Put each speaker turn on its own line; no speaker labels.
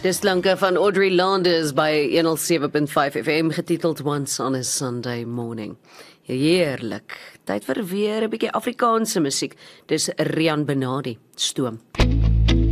Dis klanke van Audrey Landers by 107.5 FM getiteld Once on a Sunday Morning. Heerlik. Tyd vir weer 'n bietjie Afrikaanse musiek. Dis Rian Benadi, Stoom.